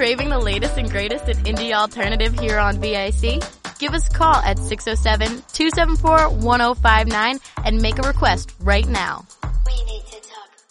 Craving the latest and greatest in indie alternative here on VIC? Give us a call at 607-274-1059 and make a request right now. We need to talk.